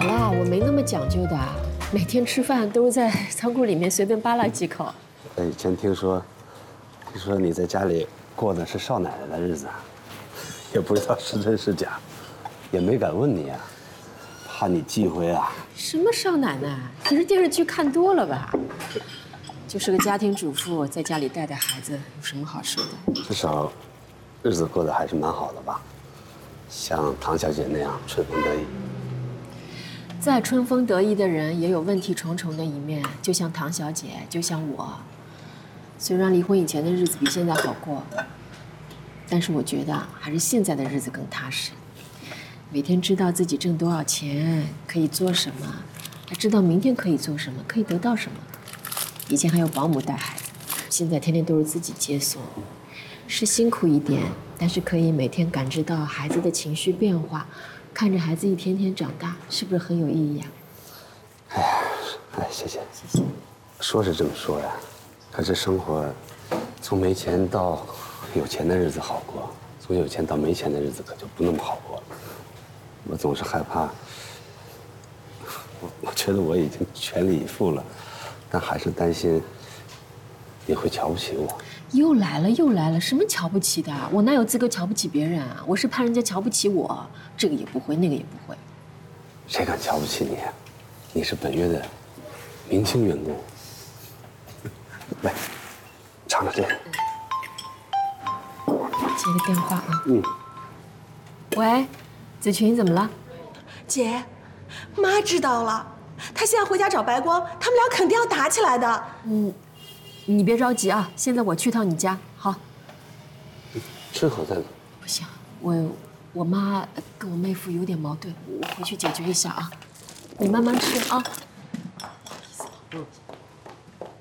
好啦，我没那么讲究的，每天吃饭都是在仓库里面随便扒拉几口。 以前听说你在家里过的是少奶奶的日子，也不知道是真是假，也没敢问你啊，怕你忌讳啊。 什么少奶奶？你是电视剧看多了吧？就是个家庭主妇，在家里带带孩子，有什么好说的？ 至少，日子过得还是蛮好的吧？像唐小姐那样春风得意。 再春风得意的人，也有问题重重的一面，就像唐小姐，就像我。虽然离婚以前的日子比现在好过，但是我觉得还是现在的日子更踏实。每天知道自己挣多少钱，可以做什么，还知道明天可以做什么，可以得到什么。以前还有保姆带孩子，现在天天都是自己接送，是辛苦一点，但是可以每天感知到孩子的情绪变化，看着孩子一天天长大，是不是很有意义啊？ 谢谢。说是这么说呀，可是生活从没钱到有钱的日子好过，从有钱到没钱的日子可就不那么好过了。我总是害怕，我觉得我已经全力以赴了，但还是担心你会瞧不起我。 又来了，什么瞧不起的？我哪有资格瞧不起别人啊？我是怕人家瞧不起我，这个也不会，那个也不会。 谁敢瞧不起你？你是本月的明星员工。来，尝尝这个。 接个电话啊。喂，子群，怎么了？ 姐，妈知道了，她现在回家找白光，他们俩肯定要打起来的。 你别着急啊，现在我去趟你家。好。 吃口再走。 不行，我妈跟我妹夫有点矛盾，我回去解决一下啊。你慢慢吃啊。